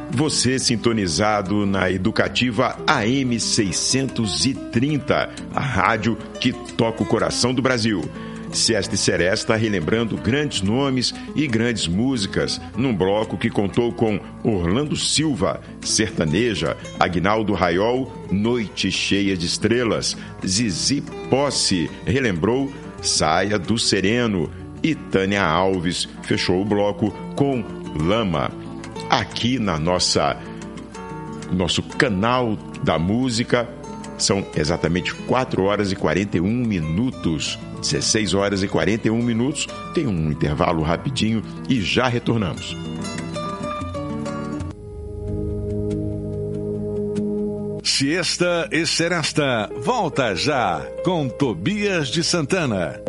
Você sintonizado na Educativa AM 630, a rádio que toca o coração do Brasil. Sesta e Seresta relembrando grandes nomes e grandes músicas, num bloco que contou com Orlando Silva, Sertaneja, Aguinaldo Raiol, Noite Cheia de Estrelas, Zizi Posse, relembrou Saia do Sereno, e Tânia Alves fechou o bloco com Lama. Aqui na nosso canal da música, são exatamente 4 horas e 41 minutos. 16 horas e 41 minutos. Tem um intervalo rapidinho e já retornamos. Siesta e Seresta. Volta já com Tobias de Santana.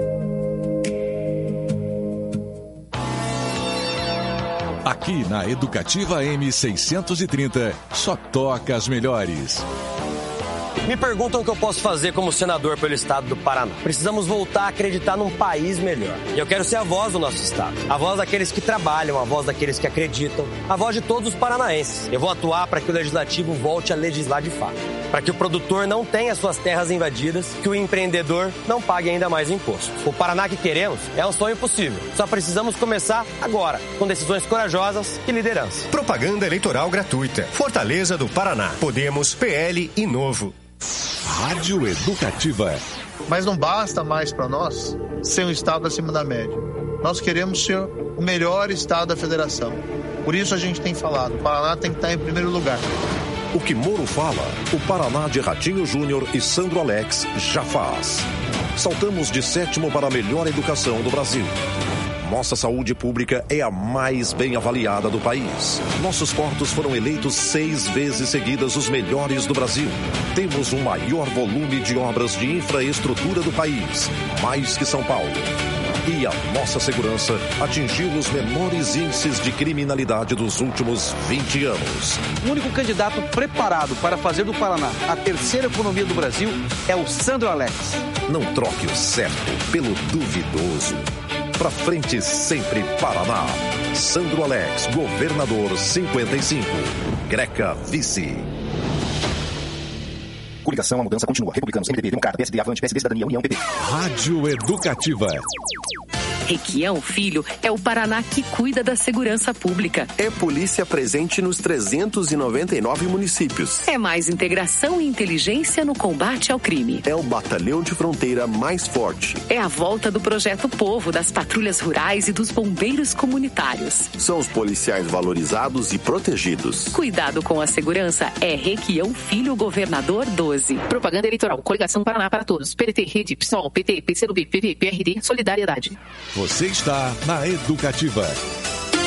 Aqui na Educativa M630, só toca as melhores. Me perguntam o que eu posso fazer como senador pelo estado do Paraná. Precisamos voltar a acreditar num país melhor. E eu quero ser a voz do nosso estado. A voz daqueles que trabalham, a voz daqueles que acreditam, a voz de todos os paranaenses. Eu vou atuar para que o legislativo volte a legislar de fato. Para que o produtor não tenha suas terras invadidas, que o empreendedor não pague ainda mais imposto. O Paraná que queremos é um sonho possível. Só precisamos começar agora, com decisões corajosas e liderança. Propaganda eleitoral gratuita. Fortaleza do Paraná. Podemos, PL e Novo. Rádio Educativa. Mas não basta mais para nós ser um estado acima da média. Nós queremos ser o melhor estado da federação. Por isso a gente tem falado, o Paraná tem que estar em primeiro lugar. O que Moro fala, o Paraná de Ratinho Júnior e Sandro Alex já faz. Saltamos de 7º para a melhor educação do Brasil. Nossa saúde pública é a mais bem avaliada do país. Nossos portos foram eleitos 6 vezes seguidas os melhores do Brasil. Temos o maior volume de obras de infraestrutura do país, mais que São Paulo. E a nossa segurança atingiu os menores índices de criminalidade dos últimos 20 anos. O único candidato preparado para fazer do Paraná a terceira economia do Brasil é o Sandro Alex. Não troque o certo pelo duvidoso. Pra frente sempre, Paraná. Sandro Alex, governador 55. Greca, vice. Coligação, a mudança continua. Republicanos, MDB, Democrata, PSD, Avante, PSB, Cidadania, União, PP. Rádio Educativa. Requião Filho é o Paraná que cuida da segurança pública. É polícia presente nos 399 municípios. É mais integração e inteligência no combate ao crime. É o batalhão de fronteira mais forte. É a volta do Projeto Povo, das patrulhas rurais e dos bombeiros comunitários. São os policiais valorizados e protegidos. Cuidado com a segurança é Requião Filho, governador 12. Propaganda eleitoral. Coligação Paraná para todos. PDT, Rede, PSOL, PT, PCdoB, PP, PRD, Solidariedade. Você está na Educativa.